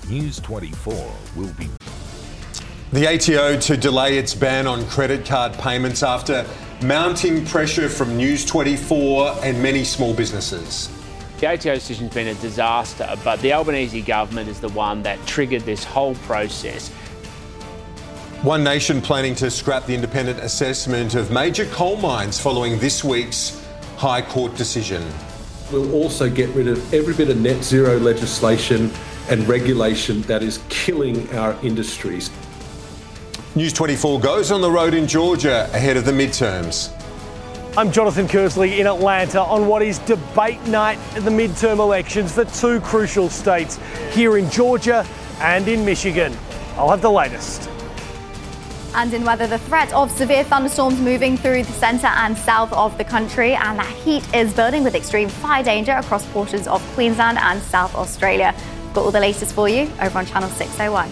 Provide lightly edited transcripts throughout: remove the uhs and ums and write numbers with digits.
News 24 will be... The ATO to delay its ban on credit card payments after mounting pressure from News 24 and many small businesses. The ATO decision's been a disaster, but the Albanese government is the one that triggered this whole process. One Nation planning to scrap the independent assessment of major coal mines following this week's High Court decision. We'll also get rid of every bit of net zero legislation and regulation that is killing our industries. News 24 goes on the road in Georgia ahead of the midterms. I'm Jonathan Kersley in Atlanta on what is debate night at the midterm elections for two crucial states, here in Georgia and in Michigan. I'll have the latest. And in weather, the threat of severe thunderstorms moving through the centre and south of the country, and that heat is building with extreme fire danger across portions of Queensland and South Australia. We've got all the latest for you over on Channel 601.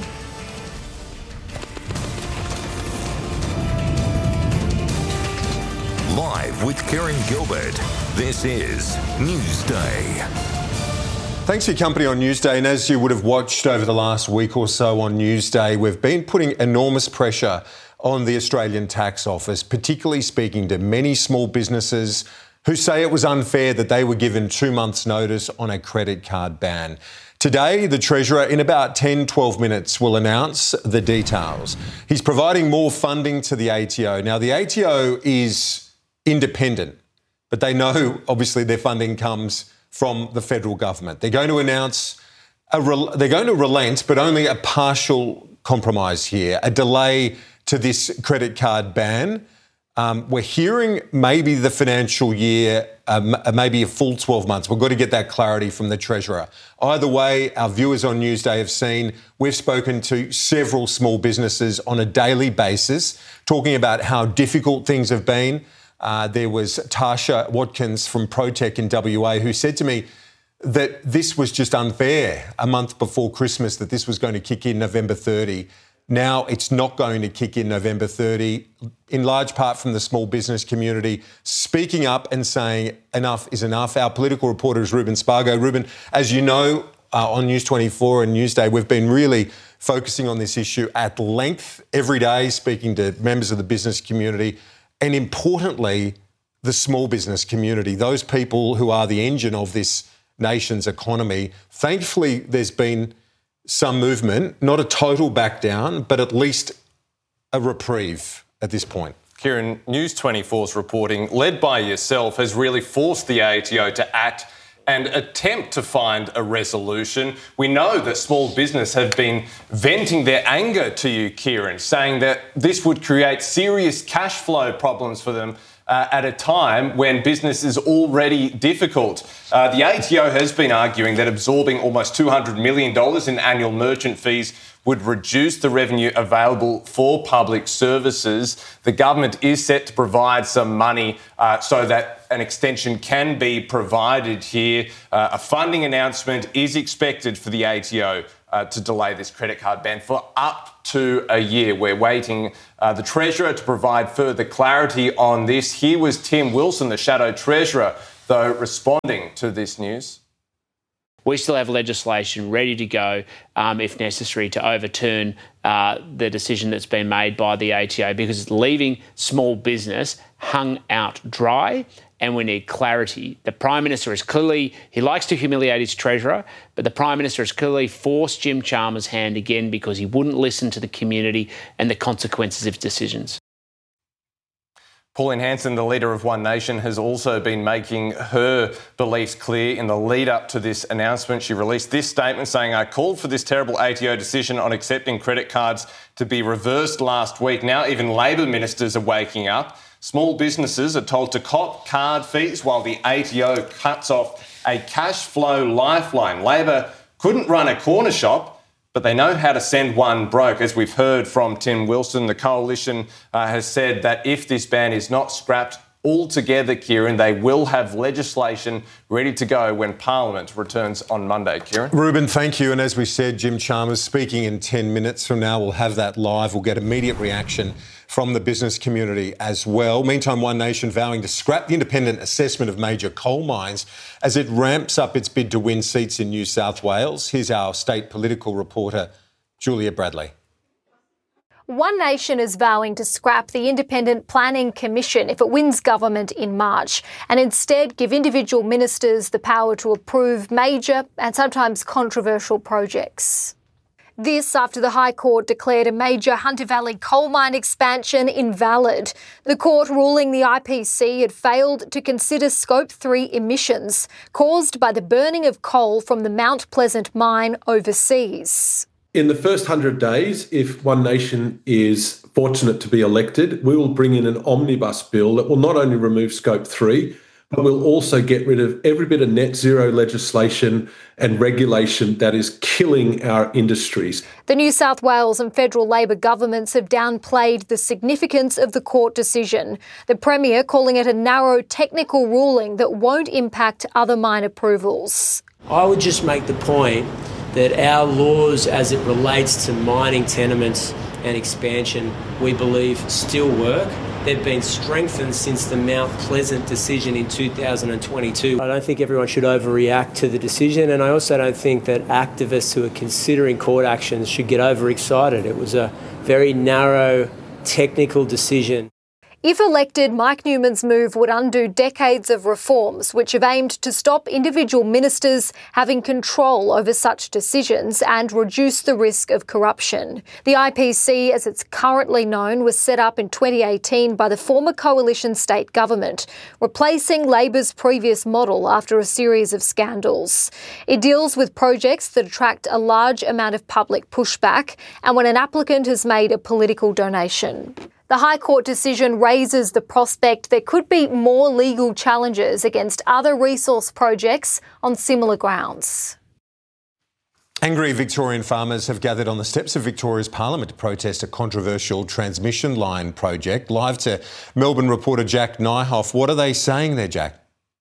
Live with Kieran Gilbert, this is Newsday. Thanks for your company on Newsday, and as you would have watched over the last week or so on Newsday, we've been putting enormous pressure on the Australian Tax Office, particularly speaking to many small businesses who say it was unfair that they were given 2 months' notice on a credit card ban. Today, the Treasurer, in about 10-12 minutes, will announce the details. He's providing more funding to the ATO. Now, the ATO is independent, but they know, obviously, their funding comes from the federal government. They're going to announce, they're going to relent, but only a partial compromise here, a delay to this credit card ban. We're hearing maybe the financial year, maybe a full 12 months. We've got to get that clarity from the Treasurer. Either way, our viewers on Newsday have seen, we've spoken to several small businesses on a daily basis, talking about how difficult things have been. There was Tasha Watkins from Protech in WA who said to me that this was just unfair a month before Christmas, that this was going to kick in November 30. Now it's not going to kick in November 30, in large part from the small business community speaking up and saying enough is enough. Our political reporter is Ruben Spargo. Ruben, as you know, on News 24 and Newsday, we've been really focusing on this issue at length every day, speaking to members of the business community and, importantly, the small business community, those people who are the engine of this nation's economy. Thankfully, there's been some movement, not a total back down, but at least a reprieve at this point. Kieran, News 24's reporting, led by yourself, has really forced the ATO to act and attempt to find a resolution. We know that small business have been venting their anger to you, Kieran, saying that this would create serious cash flow problems for them at a time when business is already difficult. The ATO has been arguing that absorbing almost $200 million in annual merchant fees would reduce the revenue available for public services. The government is set to provide some money so that an extension can be provided here. A funding announcement is expected for the ATO to delay this credit card ban for up to a year. We're waiting the Treasurer to provide further clarity on this. Here was Tim Wilson, the Shadow Treasurer, though, responding to this news. We still have legislation ready to go, if necessary, to overturn the decision that's been made by the ATO, because it's leaving small business hung out dry, and we need clarity. The Prime Minister is clearly, he likes to humiliate his Treasurer, but the Prime Minister has clearly forced Jim Chalmers' hand again because he wouldn't listen to the community and the consequences of decisions. Pauline Hanson, the leader of One Nation, has also been making her beliefs clear in the lead up to this announcement. She released this statement saying, "I called for this terrible ATO decision on accepting credit cards to be reversed last week. Now even Labor ministers are waking up. Small businesses are told to cop card fees while the ATO cuts off a cash flow lifeline. Labor couldn't run a corner shop, but they know how to send one broke." As we've heard from Tim Wilson, the Coalition has said that if this ban is not scrapped, altogether, Kieran. They will have legislation ready to go when Parliament returns on Monday. Kieran? Ruben, thank you. And as we said, Jim Chalmers speaking in 10 minutes from now. We'll have that live. We'll get immediate reaction from the business community as well. Meantime, One Nation vowing to scrap the independent assessment of major coal mines as it ramps up its bid to win seats in New South Wales. Here's our state political reporter, Julia Bradley. One Nation is vowing to scrap the Independent Planning Commission if it wins government in March and instead give individual ministers the power to approve major and sometimes controversial projects. This after the High Court declared a major Hunter Valley coal mine expansion invalid. The court ruling the IPC had failed to consider Scope 3 emissions caused by the burning of coal from the Mount Pleasant mine overseas. In the first 100 days, if One Nation is fortunate to be elected, we will bring in an omnibus bill that will not only remove Scope 3, but will also get rid of every bit of net zero legislation and regulation that is killing our industries. The New South Wales and federal Labor governments have downplayed the significance of the court decision, the Premier calling it a narrow technical ruling that won't impact other mine approvals. I would just make the point that our laws as it relates to mining tenements and expansion, we believe still work. They've been strengthened since the Mount Pleasant decision in 2022. I don't think everyone should overreact to the decision, and I also don't think that activists who are considering court actions should get overexcited. It was a very narrow, technical decision. If elected, Mike Newman's move would undo decades of reforms which have aimed to stop individual ministers having control over such decisions and reduce the risk of corruption. The IPC, as it's currently known, was set up in 2018 by the former coalition state government, replacing Labor's previous model after a series of scandals. It deals with projects that attract a large amount of public pushback and when an applicant has made a political donation. The High Court decision raises the prospect there could be more legal challenges against other resource projects on similar grounds. Angry Victorian farmers have gathered on the steps of Victoria's Parliament to protest a controversial transmission line project. Live to Melbourne reporter Jack Nyhoff. What are they saying there, Jack?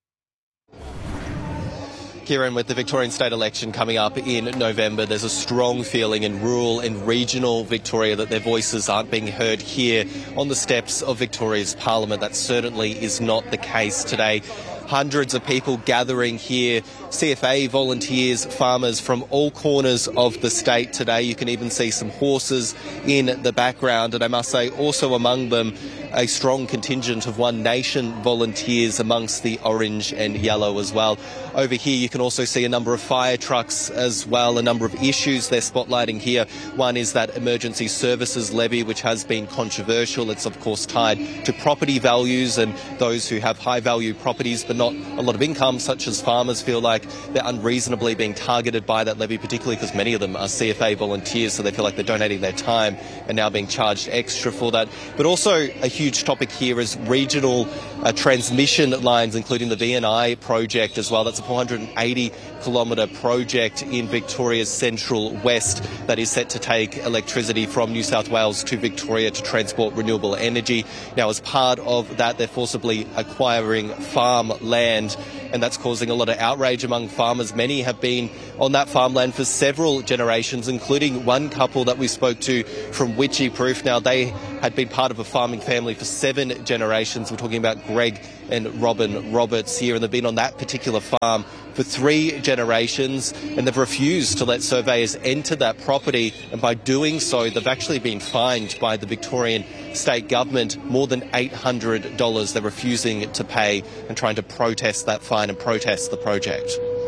Kieran, with the Victorian state election coming up in November, there's a strong feeling in rural and regional Victoria that their voices aren't being heard here on the steps of Victoria's Parliament. That certainly is not the case today. Hundreds of people gathering here, CFA volunteers, farmers from all corners of the state today. You can even see some horses in the background, and I must say also among them a strong contingent of One Nation volunteers amongst the orange and yellow as well. Over here you can also see a number of fire trucks as well, a number of issues they're spotlighting here. One is that emergency services levy, which has been controversial. It's of course tied to property values, and those who have high value properties but not a lot of income, such as farmers, feel like they're unreasonably being targeted by that levy, particularly because many of them are CFA volunteers, so they feel like they're donating their time and now being charged extra for that. But also a huge topic here is regional transmission lines, including the VNI project as well. That's a 480-kilometre project in Victoria's central west that is set to take electricity from New South Wales to Victoria to transport renewable energy. Now, as part of that, they're forcibly acquiring farmland, and that's causing a lot of outrage among farmers. Many have been on that farmland for several generations, including one couple that we spoke to from Wycheproof. Now, they had been part of a farming family for 7 generations. We're talking about Greg and Robin Roberts here, and they've been on that particular farm for 3 generations, and they've refused to let surveyors enter that property, and by doing so they've actually been fined by the Victorian state government more than $800. They're refusing to pay and trying to protest that fine and protest the project.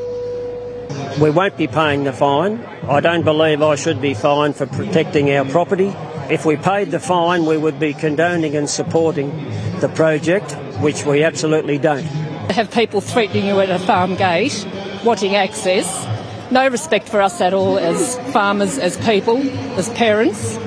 We won't be paying the fine. I don't believe I should be fined for protecting our property. If we paid the fine, we would be condoning and supporting the project, which we absolutely don't. Have people threatening you at a farm gate, wanting access. No respect for us at all as farmers, as people, as parents,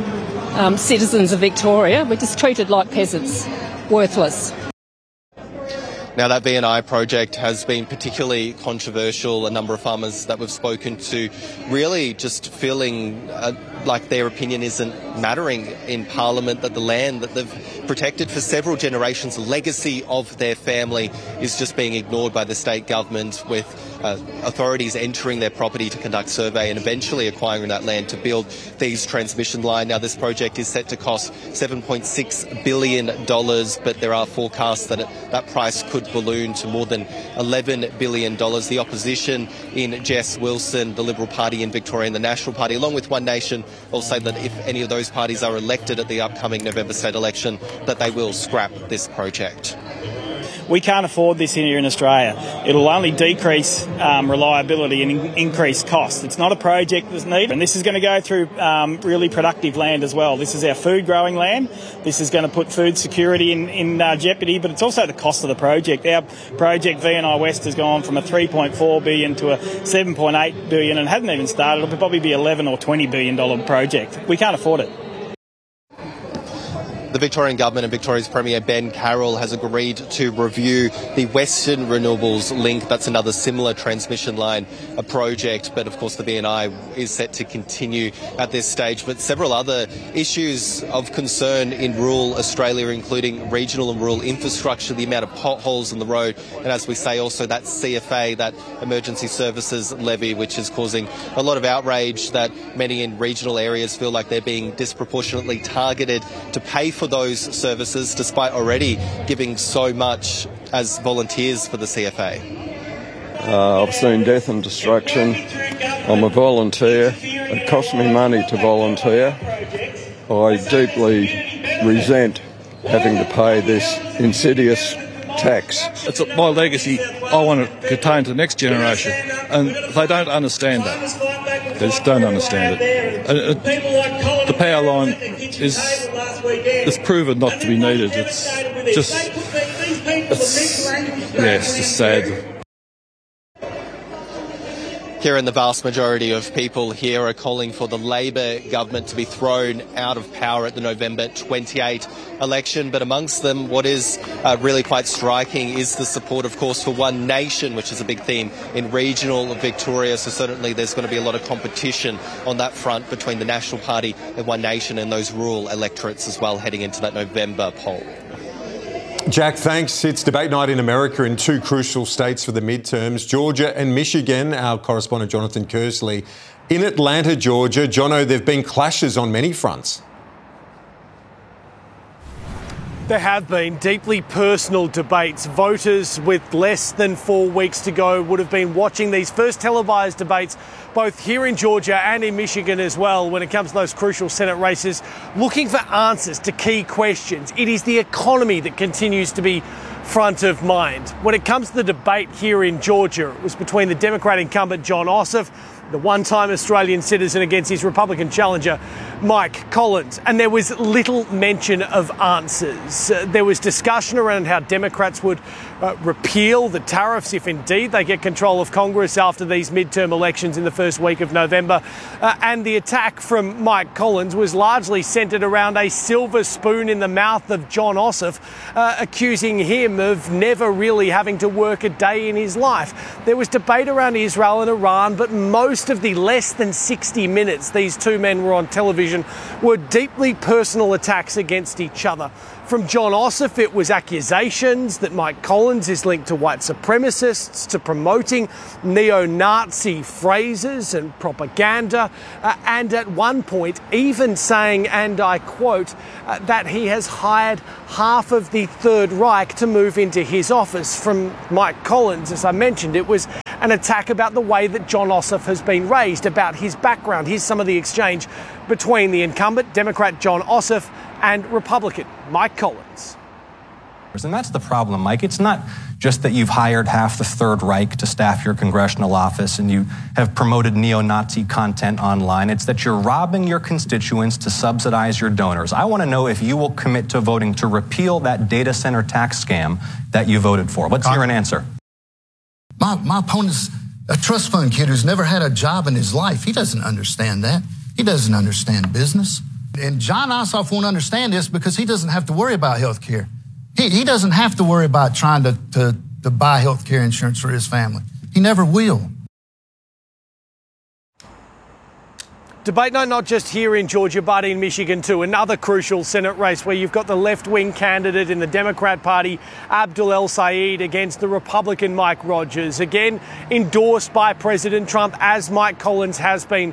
citizens of Victoria. We're just treated like peasants, worthless. Now, that BNI project has been particularly controversial. A number of farmers that we've spoken to really just feeling like their opinion isn't mattering in Parliament, that the land that they've protected for several generations, the legacy of their family, is just being ignored by the state government, with authorities entering their property to conduct survey and eventually acquiring that land to build these transmission line. Now, this project is set to cost $7.6 billion, but there are forecasts that that price could balloon to more than $11 billion. The opposition in Jess Wilson, the Liberal Party in Victoria and the National Party, along with One Nation, will say that if any of those parties are elected at the upcoming November state election, that they will scrap this project. We can't afford this here in Australia. It'll only decrease reliability and increase costs. It's not a project that's needed. And this is going to go through really productive land as well. This is our food growing land. This is going to put food security in jeopardy, but it's also the cost of the project. Our project, VNI West, has gone from a $3.4 billion to a $7.8 billion and hasn't even started. It'll probably be $11 or $20 billion project. We can't afford it. The Victorian Government and Victoria's Premier Ben Carroll has agreed to review the Western Renewables Link. That's another similar transmission line project, but of course the BNI is set to continue at this stage. But several other issues of concern in rural Australia, including regional and rural infrastructure, the amount of potholes on the road, and as we say, also that CFA, that Emergency Services Levy, which is causing a lot of outrage, that many in regional areas feel like they're being disproportionately targeted to pay for those services, despite already giving so much as volunteers for the CFA. I've seen death and destruction. I'm a volunteer. It costs me money to volunteer. I deeply resent having to pay this insidious tax. It's my legacy. I want to contain to the next generation, and they don't understand that. They just don't understand it. The power line is proven not to be needed. It's just sad. Kieran, the vast majority of people here are calling for the Labor government to be thrown out of power at the November 28 election. But amongst them, what is really quite striking is the support, of course, for One Nation, which is a big theme in regional Victoria. So certainly there's going to be a lot of competition on that front between the National Party and One Nation and those rural electorates as well, heading into that November poll. Jack, thanks. It's debate night in America in two crucial states for the midterms, Georgia and Michigan. Our correspondent Jonathan Kersley in Atlanta, Georgia. Jono, there have been clashes on many fronts. There have been deeply personal debates. Voters with less than 4 weeks to go would have been watching these first televised debates both here in Georgia and in Michigan as well when it comes to those crucial Senate races, looking for answers to key questions. It is the economy that continues to be front of mind. When it comes to the debate here in Georgia, it was between the Democrat incumbent Jon Ossoff, the one-time Australian citizen, against his Republican challenger, Mike Collins. And there was little mention of answers. There was discussion around how Democrats would repeal the tariffs if indeed they get control of Congress after these midterm elections in the first week of November. And the attack from Mike Collins was largely centred around a silver spoon in the mouth of Jon Ossoff, accusing him of never really having to work a day in his life. There was debate around Israel and Iran, but most of the less than 60 minutes these two men were on television were deeply personal attacks against each other. From Jon Ossoff, it was accusations that Mike Collins is linked to white supremacists, to promoting neo-Nazi phrases and propaganda, and at one point even saying, and I quote, that he has hired half of the Third Reich to move into his office. From Mike Collins, as I mentioned, it was an attack about the way that Jon Ossoff has been raised, about his background. Here's some of the exchange between the incumbent Democrat Jon Ossoff and Republican Mike Collins. And that's the problem, Mike. It's not just that you've hired half the Third Reich to staff your congressional office and you have promoted neo-Nazi content online. It's that you're robbing your constituents to subsidize your donors. I want to know if you will commit to voting to repeal that data center tax scam that you voted for. Let's hear an answer. My opponent's a trust fund kid who's never had a job in his life. He doesn't understand that. He doesn't understand business. And Jon Ossoff won't understand this because he doesn't have to worry about health care. He doesn't have to worry about trying to to buy health care insurance for his family. He never will. Debate night not just here in Georgia but in Michigan too. Another crucial Senate race where you've got the left-wing candidate in the Democrat Party, Abdul El-Sayed, against the Republican Mike Rogers. Again, endorsed by President Trump, as Mike Collins has been.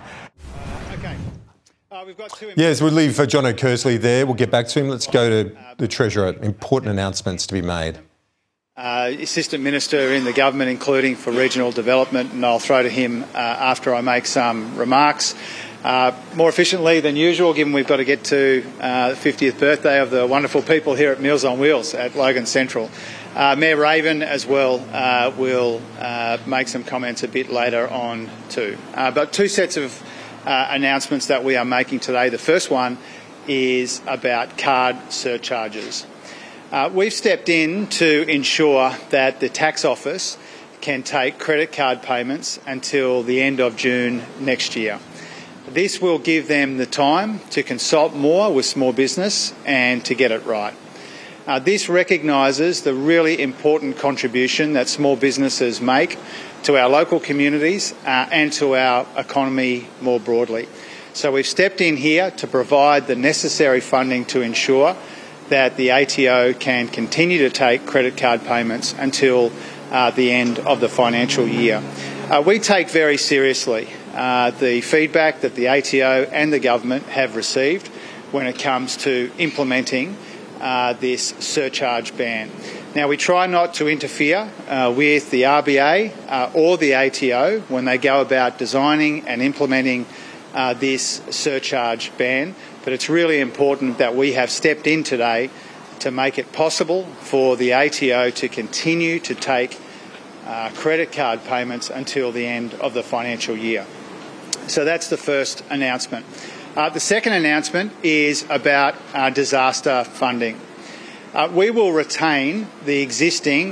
We've got yes, we'll leave John O'Kersley there. We'll get back to him. Let's go to the Treasurer. Important announcements to be made. Assistant Minister in the government, including for regional development, and I'll throw to him after I make some remarks. More efficiently than usual, given we've got to get to the 50th birthday of the wonderful people here at Meals on Wheels at Logan Central. Mayor Raven as well will make some comments a bit later on too. But two sets of announcements that we are making today. The first one is about card surcharges. We've stepped in to ensure that the tax office can take credit card payments until the end of June next year. This will give them the time to consult more with small business and to get it right. This recognises the really important contribution that small businesses make to our local communities and to our economy more broadly. So we've stepped in here to provide the necessary funding to ensure that the ATO can continue to take credit card payments until the end of the financial year. We take very seriously the feedback that the ATO and the government have received when it comes to implementing this surcharge ban. Now, we try not to interfere with the RBA or the ATO when they go about designing and implementing this surcharge ban, but it's really important that we have stepped in today to make it possible for the ATO to continue to take credit card payments until the end of the financial year. So that's the first announcement. The second announcement is about disaster funding. We will retain the existing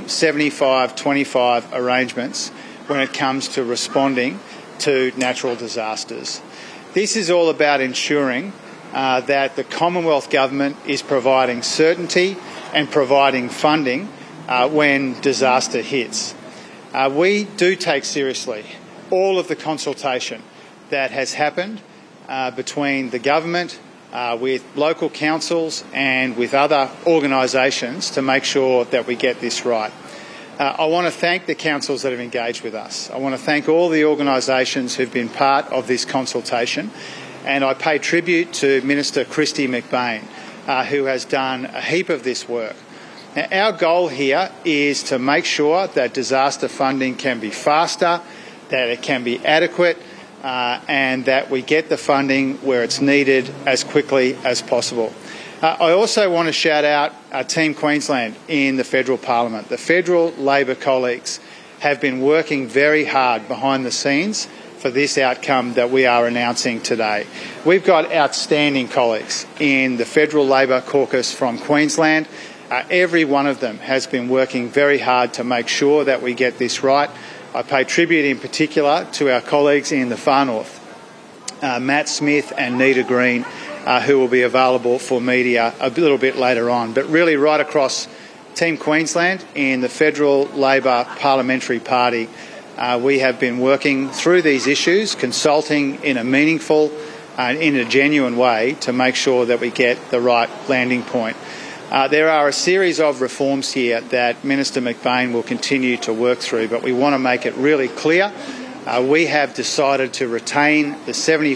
75-25 arrangements when it comes to responding to natural disasters. This is all about ensuring that the Commonwealth Government is providing certainty and providing funding when disaster hits. We do take seriously all of the consultation that has happened between the government, with local councils and with other organisations to make sure that we get this right. I want to thank the councils that have engaged with us. I want to thank all the organisations who've been part of this consultation, and I pay tribute to Minister Kristy McBain, who has done a heap of this work. Now, our goal here is to make sure that disaster funding can be faster, that it can be adequate, and that we get the funding where it's needed as quickly as possible. I also want to shout out Team Queensland in the Federal Parliament. The Federal Labor colleagues have been working very hard behind the scenes for this outcome that we are announcing today. We've got outstanding colleagues in the Federal Labor caucus from Queensland. Every one of them has been working very hard to make sure that we get this right. I pay tribute in particular to our colleagues in the Far North, Matt Smith and Nita Green, who will be available for media a little bit later on. But really right across Team Queensland in the Federal Labor Parliamentary Party, we have been working through these issues, consulting in a meaningful and in a genuine way to make sure that we get the right landing point. There are a series of reforms here that Minister McBain will continue to work through, but we want to make it really clear. We have decided to retain the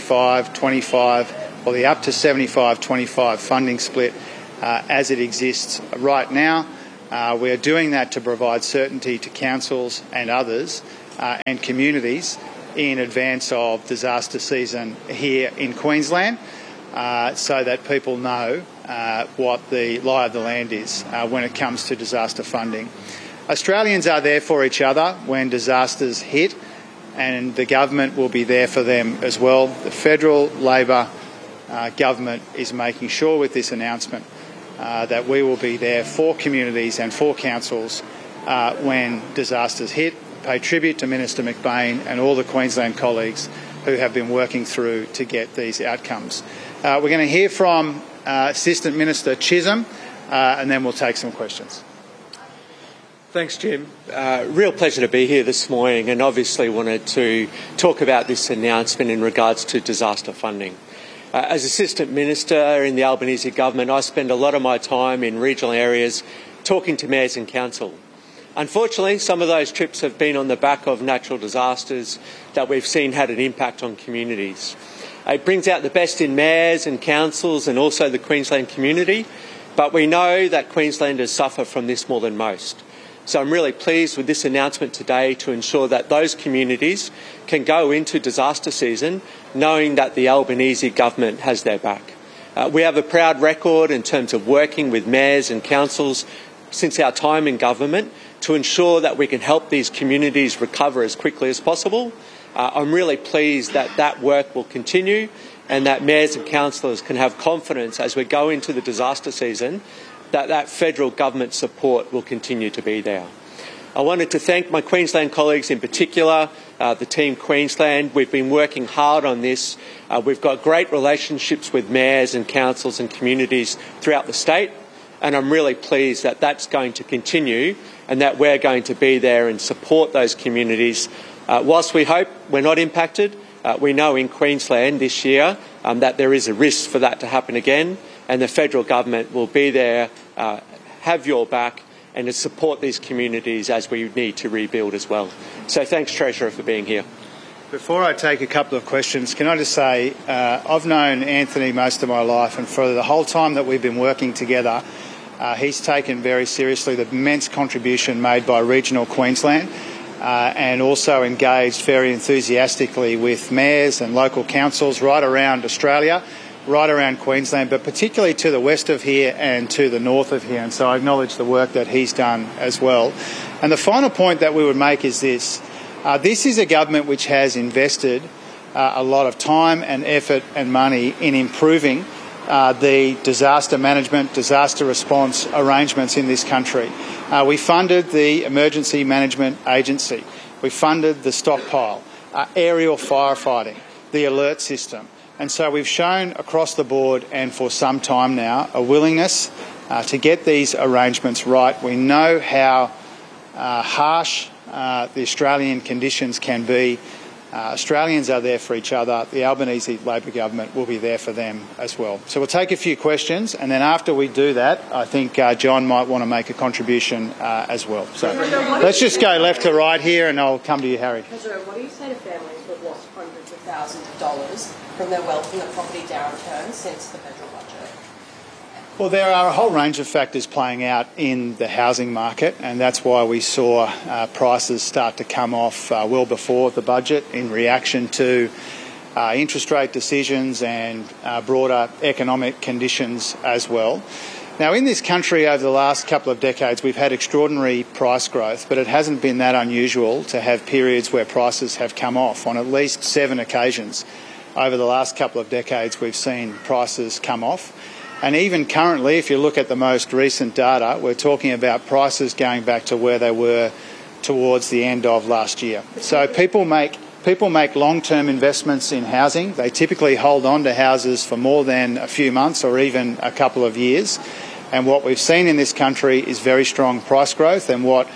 75-25 or the up to 75-25 funding split as it exists right now. We are doing that to provide certainty to councils and others and communities in advance of disaster season here in Queensland, so that people know what the lie of the land is when it comes to disaster funding. Australians are there for each other when disasters hit, and the government will be there for them as well. The Federal Labor government is making sure with this announcement that we will be there for communities and for councils when disasters hit. Pay tribute to Minister McBain and all the Queensland colleagues who have been working through to get these outcomes. We're going to hear from Assistant Minister Chisholm and then we'll take some questions. Thanks, Jim. Real pleasure to be here this morning, and obviously wanted to talk about this announcement in regards to disaster funding. As Assistant Minister in the Albanese government, I spend a lot of my time in regional areas talking to mayors and council. Unfortunately, some of those trips have been on the back of natural disasters that we've seen had an impact on communities. It brings out the best in mayors and councils and also the Queensland community, but we know that Queenslanders suffer from this more than most. So I'm really pleased with this announcement today to ensure that those communities can go into disaster season knowing that the Albanese government has their back. We have a proud record in terms of working with mayors and councils since our time in government to ensure that we can help these communities recover as quickly as possible. I'm really pleased that that work will continue and that mayors and councillors can have confidence as we go into the disaster season that federal government support will continue to be there. I wanted to thank my Queensland colleagues in particular, the Team Queensland. We've been working hard on this. We've got great relationships with mayors and councils and communities throughout the state, and I'm really pleased that that's going to continue and that we're going to be there and support those communities. Whilst we hope we're not impacted, we know in Queensland this year that there is a risk for that to happen again, and the federal government will be there, have your back, and to support these communities as we need to rebuild as well. So thanks, Treasurer, for being here. Before I take a couple of questions, can I just say I've known Anthony most of my life, and for the whole time that we've been working together, he's taken very seriously the immense contribution made by regional Queensland and also engaged very enthusiastically with mayors and local councils right around Australia, right around Queensland, but particularly to the west of here and to the north of here. And so I acknowledge the work that he's done as well. And the final point that we would make is this. This is a government which has invested a lot of time and effort and money in improving the disaster management, disaster response arrangements in this country. We funded the Emergency Management Agency. We funded the stockpile, aerial firefighting, the alert system. And so we've shown across the board and for some time now a willingness to get these arrangements right. We know how harsh the Australian conditions can be. Australians are there for each other. The Albanese Labor government will be there for them as well. So we'll take a few questions, and then after we do that, I think John might want to make a contribution as well. So let's just go left to right here, and I'll come to you, Harry. What do you say to families who have lost hundreds of thousands of dollars from their wealth in the property downturn since the federal budget? Well, there are a whole range of factors playing out in the housing market, and that's why we saw prices start to come off well before the budget in reaction to interest rate decisions and broader economic conditions as well. Now, in this country over the last couple of decades, we've had extraordinary price growth, but it hasn't been that unusual to have periods where prices have come off. On at least 7 occasions over the last couple of decades, we've seen prices come off. And even currently, if you look at the most recent data, we're talking about prices going back to where they were towards the end of last year. So people make long-term investments in housing. They typically hold on to houses for more than a few months or even a couple of years. And what we've seen in this country is very strong price growth, and what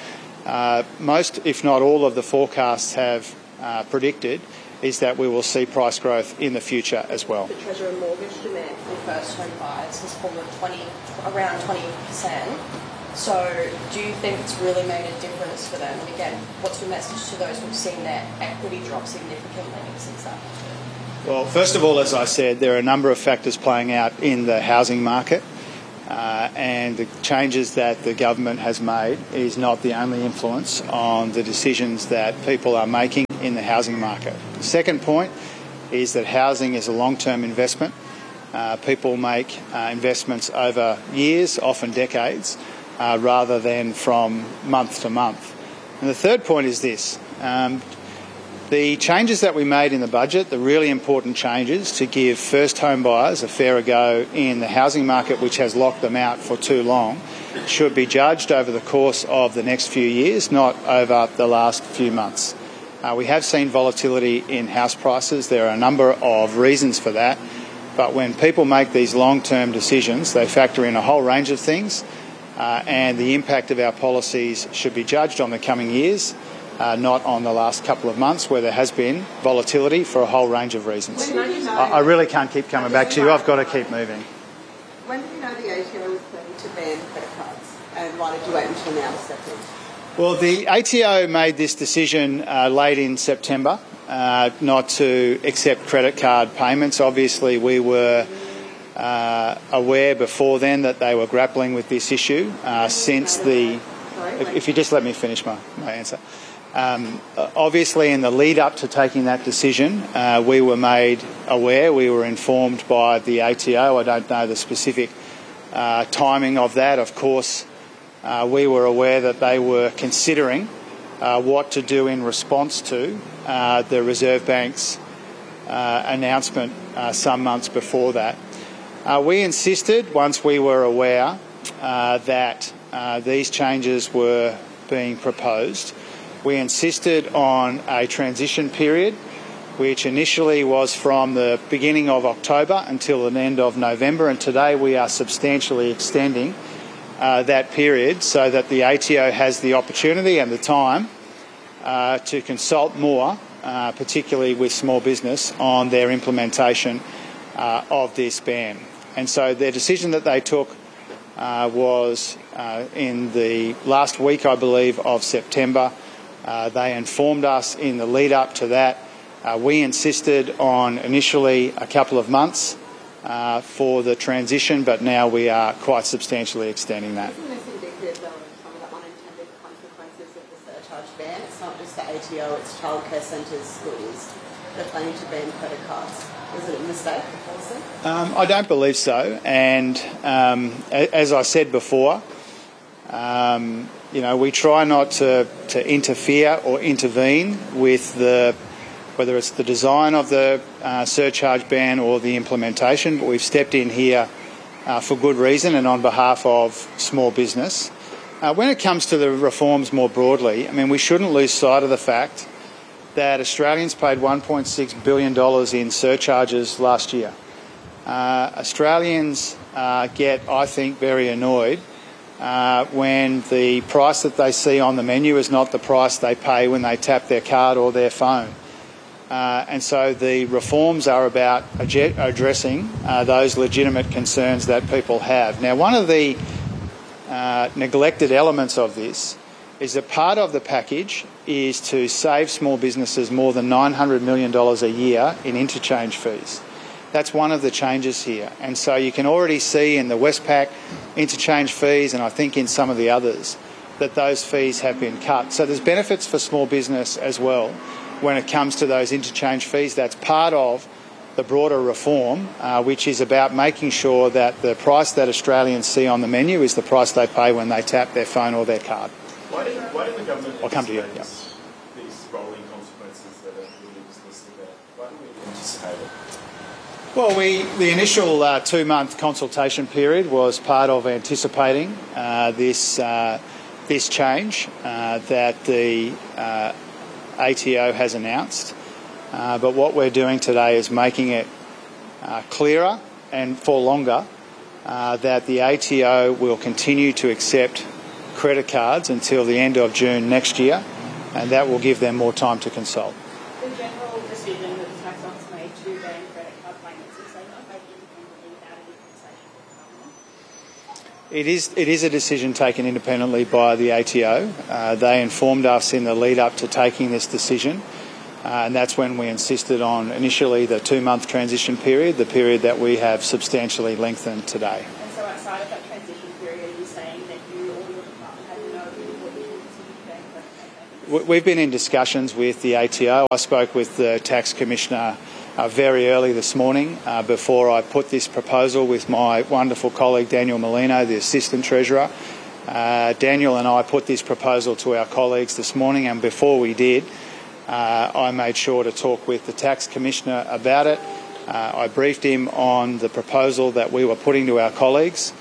most, if not all, of the forecasts have predicted is that we will see price growth in the future as well. The Treasurer, mortgage demand for first home buyers has fallen around 20%. So do you think it's really made a difference for them? And again, what's your message to those who've seen their equity drop significantly since that? Well, first of all, as I said, there are a number of factors playing out in the housing market. And the changes that the government has made is not the only influence on the decisions that people are making in the housing market. The second point is that housing is a long-term investment. People make investments over years, often decades, rather than from month to month. And the third point is this. The changes that we made in the budget, the really important changes to give first home buyers a fairer go in the housing market, which has locked them out for too long, should be judged over the course of the next few years, not over the last few months. We have seen volatility in house prices. There are a number of reasons for that. But when people make these long-term decisions, they factor in a whole range of things. and the impact of our policies should be judged on the coming years, not on the last couple of months where there has been volatility for a whole range of reasons. I really can't keep coming back to you. I've got to keep moving. When did you know the ATO was planning to ban credit cards, and why did you wait until now to step in? Well, the ATO made this decision late in September not to accept credit card payments. Obviously, we were aware before then that they were grappling with this issue since the... If you just let me finish my answer. Obviously, in the lead up to taking that decision, we were made aware, we were informed by the ATO. I don't know the specific timing of that. Of course, we were aware that they were considering what to do in response to the Reserve Bank's announcement some months before that. We insisted, once we were aware that these changes were being proposed, we insisted on a transition period, which initially was from the beginning of October until the end of November, and today we are substantially extending that period so that the ATO has the opportunity and the time to consult more, particularly with small business, on their implementation of this ban. And so their decision that they took was in the last week, I believe, of September. They informed us in the lead up to that. We insisted on initially a couple of months for the transition, but now we are quite substantially extending that. Isn't this indicative, though, of some of the unintended consequences of the surcharge ban? It's not just the ATO, it's childcare centres, schools. They're planning to ban credit cards. Was it a mistake, the policy? I don't believe so. And as I said before, we try not to interfere or intervene with whether it's the design of the surcharge ban or the implementation, but we've stepped in here for good reason and on behalf of small business. When it comes to the reforms more broadly, we shouldn't lose sight of the fact that Australians paid $1.6 billion in surcharges last year. Australians get, I think, very annoyed when the price that they see on the menu is not the price they pay when they tap their card or their phone. And so the reforms are about addressing those legitimate concerns that people have. Now, one of the neglected elements of this is that part of the package is to save small businesses more than $900 million a year in interchange fees. That's one of the changes here. And so you can already see in the Westpac interchange fees, and I think in some of the others, that those fees have been cut. So there's benefits for small business as well when it comes to those interchange fees. That's part of the broader reform, which is about making sure that the price that Australians see on the menu is the price they pay when they tap their phone or their card. Why did the government I'll come to you. these rolling consequences that are really just listed there? Why didn't we anticipate it? Well, the initial 2-month consultation period was part of anticipating this change that the ATO has announced. But what we're doing today is making it clearer and for longer that the ATO will continue to accept credit cards until the end of June next year, and that will give them more time to consult. The general decision that the tax office made to ban credit card payments, is they not making independently without any conversation with the government? It is a decision taken independently by the ATO. They informed us in the lead up to taking this decision, and that's when we insisted on initially the 2-month transition period, the period that we have substantially lengthened today. And so outside of that transition period, are you saying that you or your department had no idea what you considered bank credit card payments? We've been in discussions with the ATO. I spoke with the Tax Commissioner very early this morning before I put this proposal with my wonderful colleague Daniel Molino, the Assistant Treasurer. Daniel and I put this proposal to our colleagues this morning, and before we did, I made sure to talk with the Tax Commissioner about it. I briefed him on the proposal that we were putting to our colleagues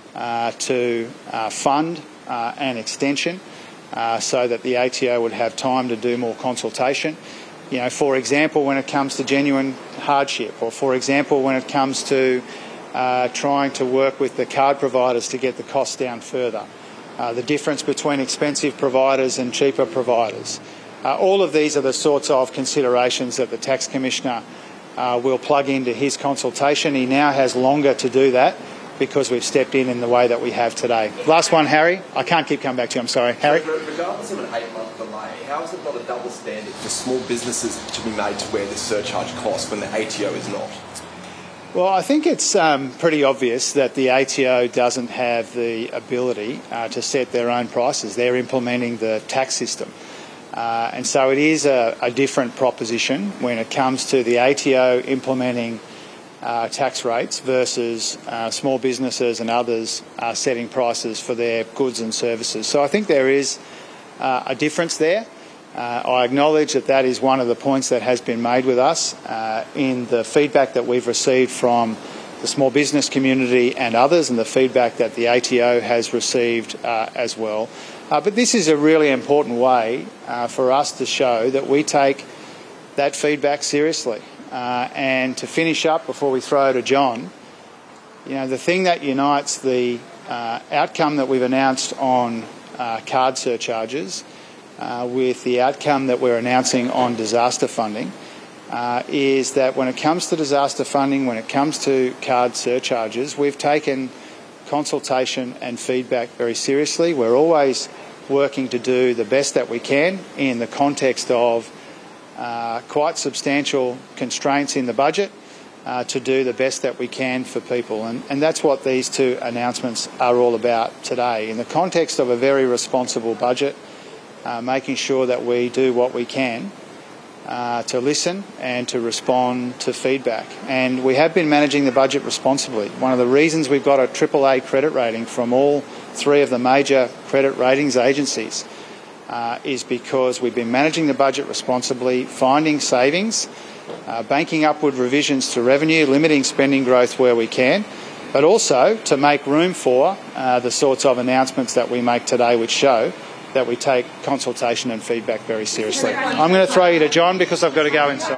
to fund an extension so that the ATO would have time to do more consultation. For example, when it comes to genuine hardship, or for example, when it comes to trying to work with the card providers to get the costs down further. The difference between expensive providers and cheaper providers. All of these are the sorts of considerations that the Tax Commissioner will plug into his consultation. He now has longer to do that because we've stepped in the way that we have today. Last one, Harry. I can't keep coming back to you, I'm sorry. Harry? Regardless of an 8-month delay, how is it not a double standard for small businesses to be made to wear this surcharge cost when the ATO is not? Well, I think it's pretty obvious that the ATO doesn't have the ability to set their own prices. They're implementing the tax system. And so it is a different proposition when it comes to the ATO implementing tax rates versus small businesses and others setting prices for their goods and services. So I think there is a difference there. I acknowledge that that is one of the points that has been made with us in the feedback that we've received from the small business community and others, and the feedback that the ATO has received as well. But this is a really important way for us to show that we take that feedback seriously. And to finish up before we throw to John, the thing that unites the outcome that we've announced on card surcharges with the outcome that we're announcing on disaster funding is that when it comes to disaster funding, when it comes to card surcharges, we've taken consultation and feedback very seriously. We're always working to do the best that we can in the context of quite substantial constraints in the budget to do the best that we can for people. And that's what these two announcements are all about today. In the context of a very responsible budget, making sure that we do what we can to listen and to respond to feedback. And we have been managing the budget responsibly. One of the reasons we've got a AAA credit rating from all three of the major credit ratings agencies is because we've been managing the budget responsibly, finding savings, banking upward revisions to revenue, limiting spending growth where we can, but also to make room for the sorts of announcements that we make today which show that we take consultation and feedback very seriously. I'm going to throw you to John because I've got to go inside.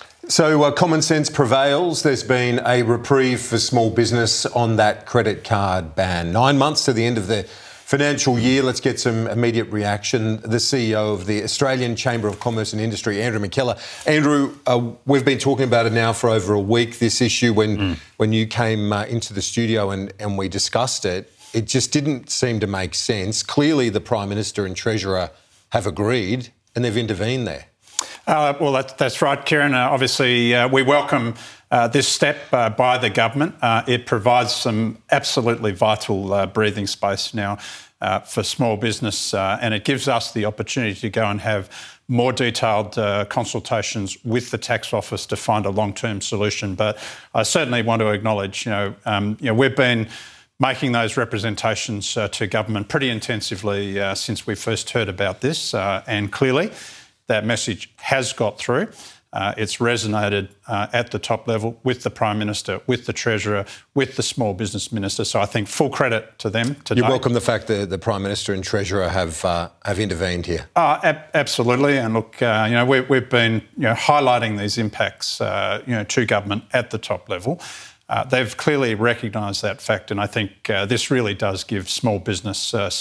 So common sense prevails. There's been a reprieve for small business on that credit card ban. 9 months to the end of the financial year. Let's get some immediate reaction. The CEO of the Australian Chamber of Commerce and Industry, Andrew McKellar. Andrew, we've been talking about it now for over a week, this issue. When you came into the studio and we discussed it, it just didn't seem to make sense. Clearly, the Prime Minister and Treasurer have agreed and they've intervened there. Well, that's right, Kieran. Obviously, we welcome this step by the government. It provides some absolutely vital breathing space now for small business, and it gives us the opportunity to go and have more detailed consultations with the tax office to find a long-term solution. But I certainly want to acknowledge, we've been making those representations to government pretty intensively since we first heard about this, and clearly that message has got through. It's resonated at the top level with the Prime Minister, with the Treasurer, with the Small Business Minister. So I think full credit to them today. You welcome the fact that the Prime Minister and Treasurer have intervened here? Absolutely. And look, we've been highlighting these impacts to government at the top level. They've clearly recognised that fact, and I think this really does give small business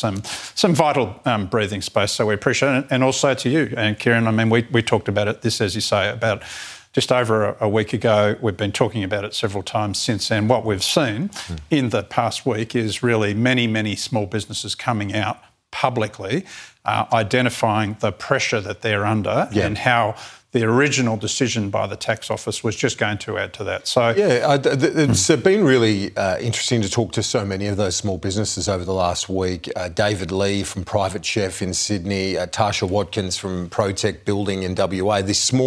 some vital breathing space. So we appreciate it, and also to you, and Kieran. I mean, we talked about it. This, as you say, about just over a week ago. We've been talking about it several times since, and what we've seen in the past week is really many small businesses coming out publicly, identifying the pressure that they're under and how the original decision by the tax office was just going to add to that. So it's been really interesting to talk to so many of those small businesses over the last week. David Lee from Private Chef in Sydney, Tasha Watkins from ProTech Building in WA. This small